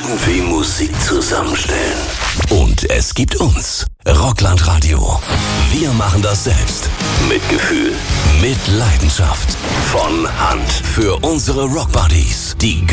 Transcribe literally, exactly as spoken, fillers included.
irgendwie Musik zusammenstellen. Und es gibt uns. Rockland Radio. Wir machen das selbst. Mit Gefühl. Mit Leidenschaft. Von Hand. Für unsere Rockbuddies. Die